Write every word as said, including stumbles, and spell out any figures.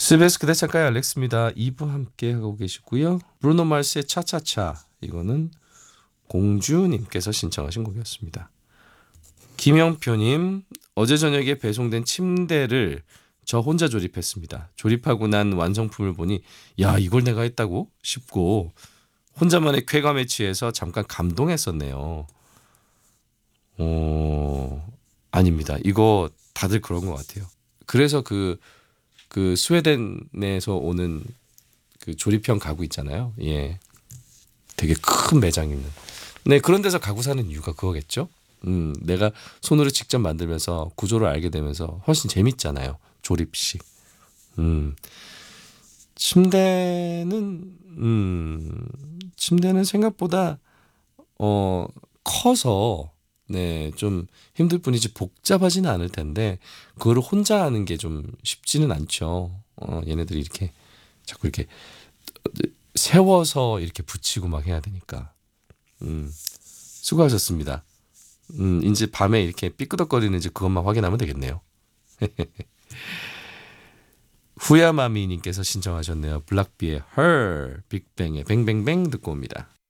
스베스 그대 작가의 알렉스입니다. 이 부 함께 하고 계시고요. 브루노 마스의 차차차, 이거는 공주님께서 신청하신 곡이었습니다. 김영표님, 어제 저녁에 배송된 침대를 저 혼자 조립했습니다. 조립하고 난 완성품을 보니 야, 이걸 내가 했다고 싶고 혼자만의 쾌감에 취해서 잠깐 감동했었네요. 어, 아닙니다. 이거 다들 그런 것 같아요. 그래서 그, 그 스웨덴에서 오는 그 조립형 가구 있잖아요. 예, 되게 큰 매장 있는. 네, 그런 데서 가구 사는 이유가 그거겠죠. 음, 내가 손으로 직접 만들면서 구조를 알게 되면서 훨씬 재밌잖아요. 조립식. 음, 침대는 음, 침대는 생각보다 어 커서 네, 좀 힘들 뿐이지 복잡하지는 않을 텐데 그거를 혼자 하는 게 좀 쉽지는 않죠. 어, 얘네들이 이렇게 자꾸 이렇게 세워서 이렇게 붙이고 막 해야 되니까. 음, 수고하셨습니다. 음, 이제 밤에 이렇게 삐끄덕거리는지 그것만 확인하면 되겠네요. 후야마미님께서 신청하셨네요. 블락비의 Her, 빅뱅의 뱅뱅뱅 듣고 옵니다.